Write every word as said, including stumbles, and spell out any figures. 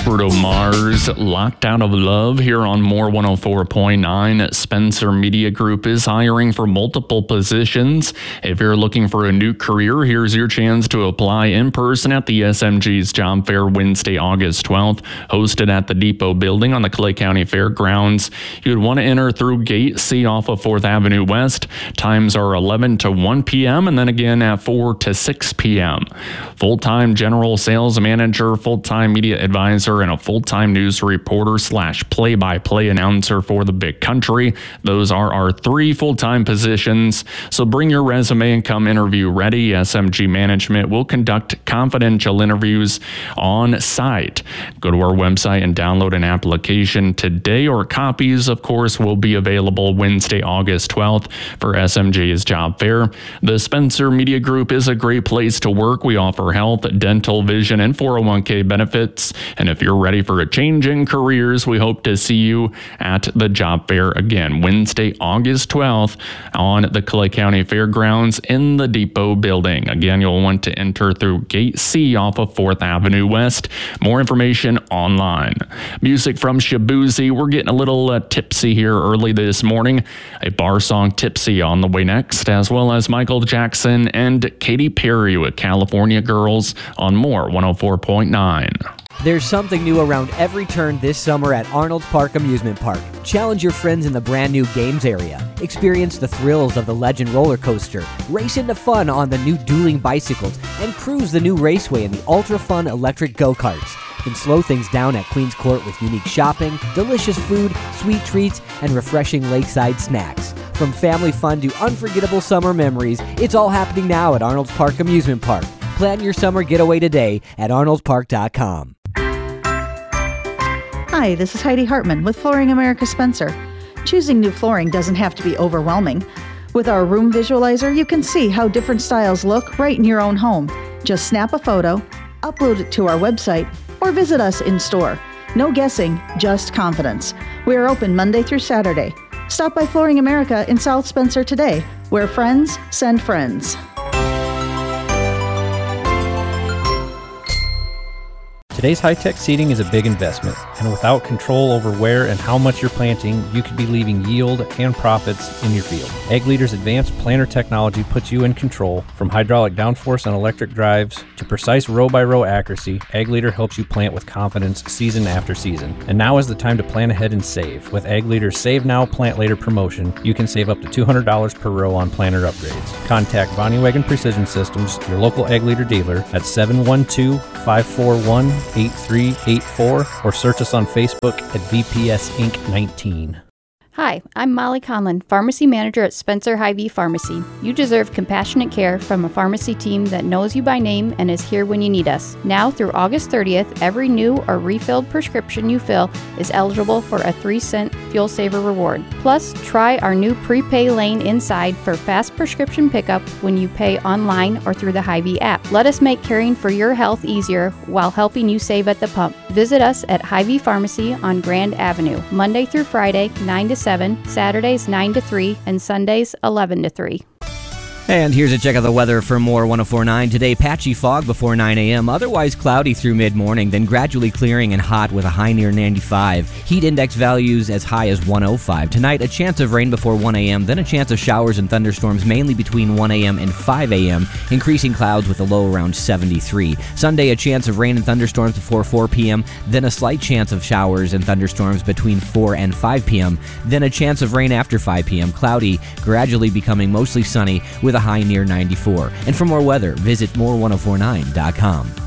Bruno Mars, Locked Out of Love, here on More one oh four point nine. Spencer Media Group is hiring for multiple positions. If you're looking for a new career, here's your chance to apply in person at the S M G's Job Fair Wednesday, August twelfth, hosted at the Depot Building on the Clay County Fairgrounds. You'd want to enter through Gate C off of fourth Avenue West. Times are eleven to one p.m. and then again at four to six p.m. Full-time general sales manager, full-time media advisor, and a full-time news reporter slash play-by-play announcer for the Big Country. Those are our three full-time positions. So bring your resume and come interview ready. S M G Management will conduct confidential interviews on site. Go to our website and download an application today, or copies, of course, will be available Wednesday, August twelfth for S M G's Job Fair. The Spencer Media Group is a great place to work. We offer health, dental, vision, and four oh one k benefits. And if you're ready for a change in careers, we hope to see you at the Job Fair again, Wednesday, August twelfth on the Clay County Fairgrounds in the Depot Building. Again, you'll want to enter through Gate C off of fourth Avenue West. More information online. Music from Shabuzi. We're getting a little uh, tipsy here early this morning. A bar song, Tipsy, on the way next, as well as Michael Jackson and Katy Perry with California Girls on More one oh four point nine. There's something new around every turn this summer at Arnold's Park Amusement Park. Challenge your friends in the brand new games area. Experience the thrills of the Legend roller coaster. Race into fun on the new dueling bicycles and cruise the new raceway in the ultra fun electric go-karts. Then slow things down at Queens Court with unique shopping, delicious food, sweet treats, and refreshing lakeside snacks. From family fun to unforgettable summer memories, it's all happening now at Arnold's Park Amusement Park. Plan your summer getaway today at arnolds park dot com. Hi, this is Heidi Hartman with Flooring America Spencer. Choosing new flooring doesn't have to be overwhelming. With our room visualizer, you can see how different styles look right in your own home. Just snap a photo, upload it to our website, or visit us in store. No guessing, just confidence. We are open Monday through Saturday. Stop by Flooring America in South Spencer today, where friends send friends. Today's high-tech seeding is a big investment, and without control over where and how much you're planting, you could be leaving yield and profits in your field. Ag Leader's advanced planter technology puts you in control. From hydraulic downforce and electric drives to precise row-by-row accuracy, Ag Leader helps you plant with confidence season after season. And now is the time to plan ahead and save. With Ag Leader's Save Now, Plant Later promotion, you can save up to two hundred dollars per row on planter upgrades. Contact Vonnie Wagon Precision Systems, your local Ag Leader dealer, at seven one two, five four one, eight three eight four or search us on Facebook at V P S Inc nineteen. Hi, I'm Molly Conlon, Pharmacy Manager at Spencer Hy-Vee Pharmacy. You deserve compassionate care from a pharmacy team that knows you by name and is here when you need us. Now through August thirtieth, every new or refilled prescription you fill is eligible for a three cent Fuel Saver reward. Plus, try our new prepay lane inside for fast prescription pickup when you pay online or through the Hy-Vee app. Let us make caring for your health easier while helping you save at the pump. Visit us at Hy-Vee Pharmacy on Grand Avenue, Monday through Friday, nine to seven, Saturdays nine to three, and Sundays eleven to three. And here's a check of the weather for More one oh four point nine. Today, patchy fog before nine a.m., otherwise cloudy through mid-morning, then gradually clearing and hot with a high near ninety-five. Heat index values as high as one oh five. Tonight, a chance of rain before one a.m., then a chance of showers and thunderstorms mainly between one a.m. and five a.m., increasing clouds with a low around seventy-three. Sunday, a chance of rain and thunderstorms before four p.m., then a slight chance of showers and thunderstorms between four and five p.m., then a chance of rain after five p.m., cloudy, gradually becoming mostly sunny with a high near ninety-four. And for more weather, visit more ten forty-nine dot com.